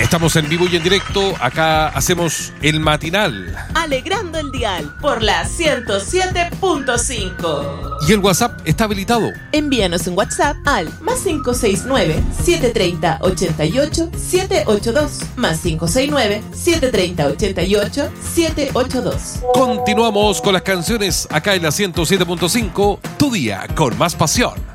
Estamos en vivo y en directo. Acá hacemos el matinal. Alegrando el dial por la 107.5. Y el WhatsApp está habilitado. Envíanos un WhatsApp al +569-730-88-782. +569-730-88-782. Continuamos con las canciones acá en la 107.5. Tu día con más pasión.